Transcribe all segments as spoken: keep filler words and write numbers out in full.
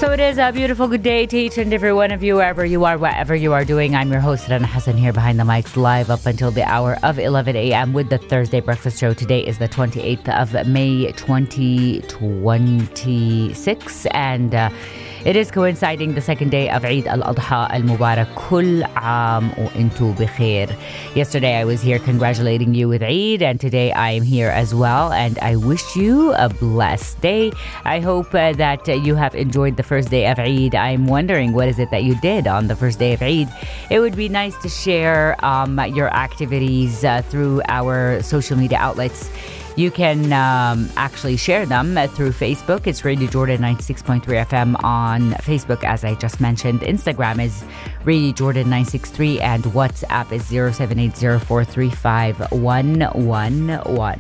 So it is a beautiful good day to each and every one of you, wherever you are, whatever you are doing. I'm your host, Rana Hassan, here behind the mics, live up until the hour of eleven a.m. with the Thursday Breakfast Show. Today is the twenty-eighth of May, twenty twenty-six, and uh, it is coinciding the second day of Eid al-Adha al-Mubarak. Kul aam wa antum bikhair. Yesterday I was here congratulating you with Eid, and today I am here as well, and I wish you a blessed day. I hope uh, that uh, you have enjoyed the first day of Eid. I'm wondering, what is it that you did on the first day of Eid? It would be nice to share um, your activities uh, through our social media outlets. You can um, actually share them uh, through Facebook. It's Radio Jordan ninety-six point three F M on Facebook, as I just mentioned. Instagram is Radio Jordan nine six three, and WhatsApp is zero seven eight zero four three five one one one.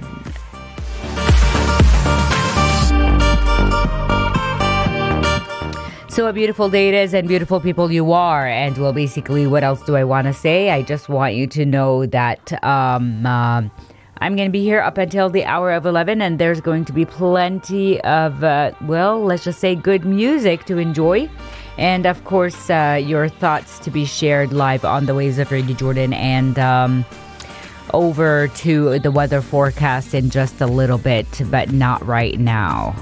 So a beautiful day it is, and beautiful people you are. And well, basically, what else do I want to say? I just want you to know that um, uh, I'm going to be here up until the hour of eleven, and there's going to be plenty of, uh, well, let's just say good music to enjoy. And of course, uh, your thoughts to be shared live on the waves of Radio Jordan, and um, over to the weather forecast in just a little bit, but not right now.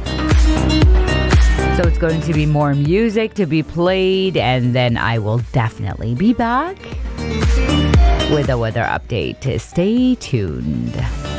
So it's going to be more music to be played, and then I will definitely be back with a weather update. Stay tuned.